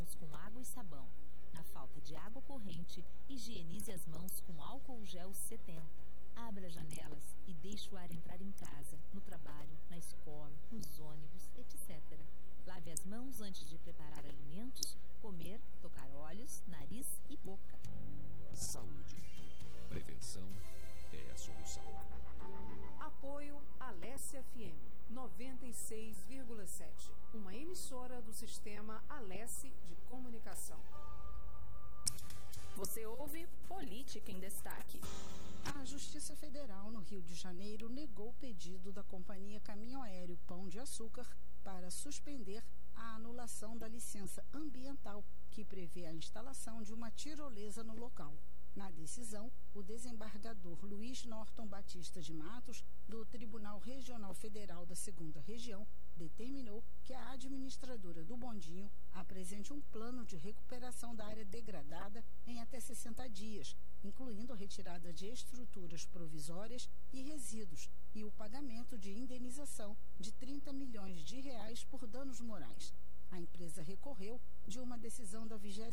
mãos com água e sabão. Na falta de água corrente, higienize as mãos com álcool gel 70. Abra janelas e deixe o ar entrar em casa, no trabalho, na escola, nos ônibus, etc. Lave as mãos antes de preparar alimentos, comer, tocar olhos, nariz e boca. Saúde. Prevenção é a solução. Apoio Alesse FM 96,7. Uma emissora do sistema Alesse de Comunicação. Você ouve Política em Destaque. A Justiça Federal no Rio de Janeiro negou o pedido da companhia Caminho Aéreo Pão de Açúcar para suspender a anulação da licença ambiental que prevê a instalação de uma tirolesa no local. Na decisão, o desembargador Luiz Norton Batista de Matos, do Tribunal Regional Federal da 2ª Região, determinou que a administradora do bondinho apresente um plano de recuperação da área degradada em até 60 dias, incluindo a retirada de estruturas provisórias e resíduos e o pagamento de indenização de R$30 milhões por danos morais. A empresa recorreu de uma decisão da 20ª